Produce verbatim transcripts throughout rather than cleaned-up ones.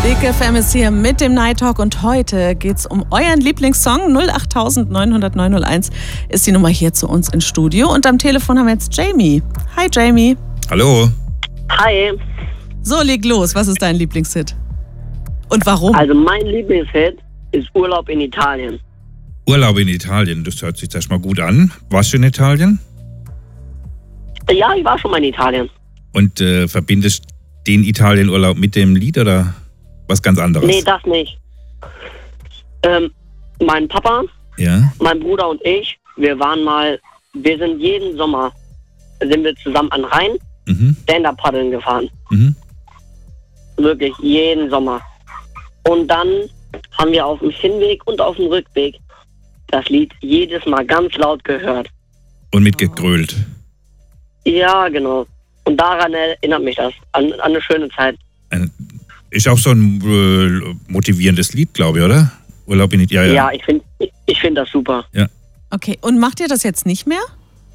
Big F M ist hier mit dem Night Talk und heute geht's um euren Lieblingssong. null acht neun null null neun null eins ist die Nummer hier zu uns ins Studio. Und am Telefon haben wir jetzt Jamie. Hi Jamie. Hallo. Hi. So, leg los. Was ist dein Lieblingshit? Und warum? Also mein Lieblingshit ist Urlaub in Italien. Urlaub in Italien, das hört sich erstmal gut an. Warst du in Italien? Ja, ich war schon mal in Italien. Und äh, verbindest den Italienurlaub mit dem Lied oder was ganz anderes? Nee, das nicht. Ähm, mein Papa, Ja. mein Bruder und ich, wir waren mal, wir sind jeden Sommer, sind wir zusammen an Rhein, Mhm. Stand-Up-Paddeln gefahren. Mhm. Wirklich, jeden Sommer. Und dann haben wir auf dem Hinweg und auf dem Rückweg das Lied jedes Mal ganz laut gehört. Und mitgegrölt. Ja, genau. Und daran erinnert mich das, an, an eine schöne Zeit. Ein, ist auch so ein äh, motivierendes Lied, glaube ich, oder? Urlaub in Italien. Ja, ich finde ich, ich find das super. Okay, und macht ihr das jetzt nicht mehr?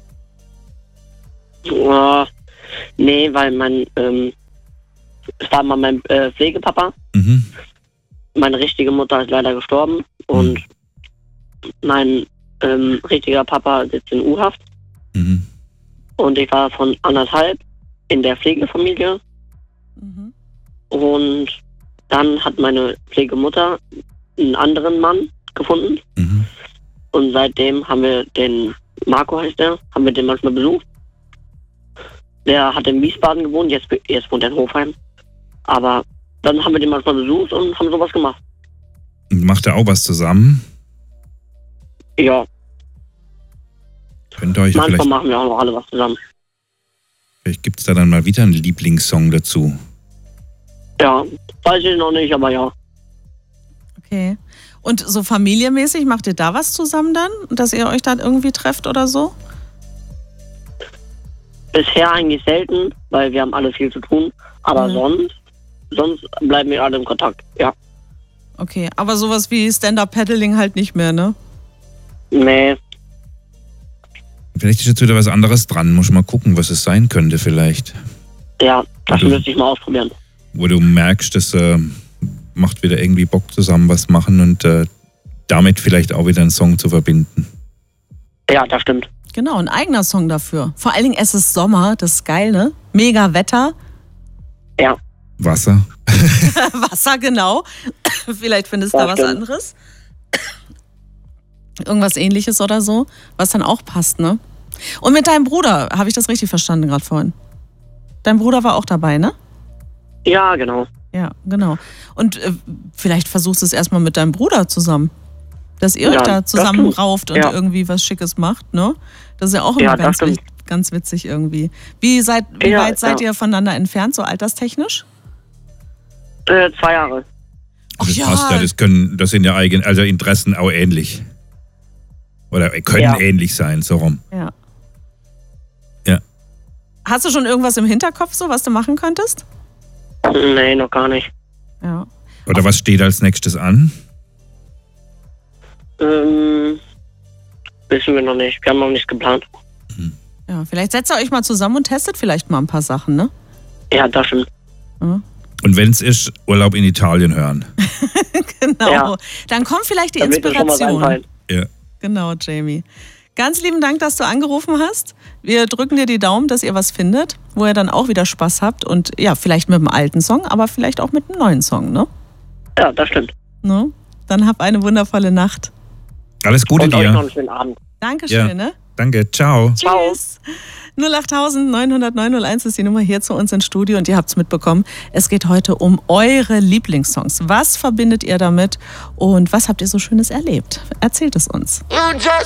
Oh, nee, weil mein, ähm, es war mal mein äh, Pflegepapa. Mhm. Meine richtige Mutter ist leider gestorben. Und mein ähm, richtiger Papa sitzt in U-Haft. Mhm. Und ich war von anderthalb in der Pflegefamilie. Mhm. Und dann hat meine Pflegemutter einen anderen Mann gefunden. Mhm. Und seitdem haben wir den, Marco heißt der, haben wir den manchmal besucht. Der hat in Wiesbaden gewohnt, jetzt, jetzt wohnt er in Hofheim. Aber dann haben wir den manchmal besucht und haben sowas gemacht. Und macht ihr auch was zusammen? Ja, Könnt ihr euch manchmal vielleicht, machen wir auch noch alle was zusammen. vielleicht gibt es da dann mal wieder einen Lieblingssong dazu. Ja, weiß ich noch nicht, aber ja. Okay. Und so familienmäßig, macht ihr da was zusammen dann? Dass ihr euch dann irgendwie trefft oder so? Bisher eigentlich selten, weil wir haben alle viel zu tun. Aber Mhm. sonst, sonst bleiben wir alle im Kontakt. Ja. Okay, aber sowas wie Stand-Up-Paddling halt nicht mehr, ne? Nee. Vielleicht ist jetzt wieder was anderes dran. Muss mal gucken, was es sein könnte vielleicht. Ja, das Also- müsste ich mal ausprobieren. Wo du merkst, das äh, macht wieder irgendwie Bock zusammen was machen und äh, damit vielleicht auch wieder einen Song zu verbinden. Ja, das stimmt. Genau, ein eigener Song dafür. Vor allen Dingen, es ist Sommer, das ist geil, ne? Mega Wetter. Ja. Wasser. Wasser, genau. Vielleicht findest du Ja, da was stimmt. anderes. Irgendwas Ähnliches oder so, was dann auch passt, ne? Und mit deinem Bruder, habe ich das richtig verstanden gerade vorhin? Dein Bruder war auch dabei, ne? Ja, genau. Ja, genau. Und äh, vielleicht versuchst du es erstmal mit deinem Bruder zusammen. Dass ihr Ja, euch da das zusammen stimmt. rauft und Ja. irgendwie was Schickes macht, ne? Das ist ja auch immer Ja, das ganz, stimmt. wich- ganz witzig irgendwie. Wie, seid, wie Ja, weit seid ja. ihr voneinander entfernt, so alterstechnisch? Äh, zwei Jahre. Ach Das ja. passt ja, das können, das sind ja eigen, also Interessen auch ähnlich. Oder können Ja. ähnlich sein, so rum. Ja. Ja. Hast du schon irgendwas im Hinterkopf, so was du machen könntest? Nee, noch gar nicht. Ja. Oder was steht als nächstes an? Ähm, wissen wir noch nicht. Wir haben noch nichts geplant. Ja, vielleicht setzt ihr euch mal zusammen und testet vielleicht mal ein paar Sachen, ne? Ja, das stimmt. Ja. Und wenn es ist, Urlaub in Italien hören. Genau. Ja. Dann kommt vielleicht die Da wird mir schon was Inspiration. einfallen. Ja. Genau, Jamie. Ganz lieben Dank, dass du angerufen hast. Wir drücken dir die Daumen, dass ihr was findet, wo ihr dann auch wieder Spaß habt. Und ja, vielleicht mit einem alten Song, aber vielleicht auch mit einem neuen Song, ne? Ja, das stimmt. ne? Dann hab eine wundervolle Nacht. Alles Gute Und euch noch dir. einen schönen Abend. Dankeschön, Ja. ne? Danke, ciao. Ciao. Tschüss. null acht neun null null neun null eins ist die Nummer hier zu uns ins Studio und ihr habt es mitbekommen. Es geht heute um eure Lieblingssongs. Was verbindet ihr damit und was habt ihr so Schönes erlebt? Erzählt es uns.